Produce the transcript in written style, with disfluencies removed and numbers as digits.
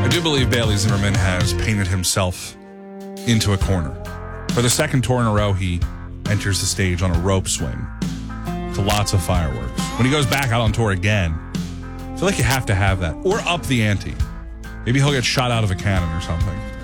do believe Bailey Zimmerman has painted himself into a corner. For the second tour in a row, he enters the stage on a rope swing to lots of fireworks. When he goes back out on tour again, I feel like you have to have that. Or up the ante. Maybe he'll get shot out of a cannon or something.